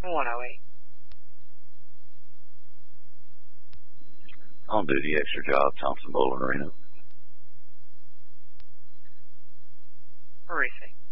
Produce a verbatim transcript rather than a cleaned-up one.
one oh eight. On duty, extra job, Thompson Bowling Reno. Receiving.